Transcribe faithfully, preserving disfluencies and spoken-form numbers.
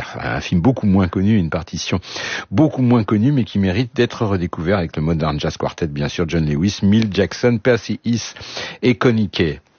dire, un film beaucoup moins connu, une partition beaucoup moins connue, mais qui mérite d'être redécouvert avec le Modern Jazz Quartet, bien sûr, John Lewis, Milt Jackson, Percy Heath et Connie Kay.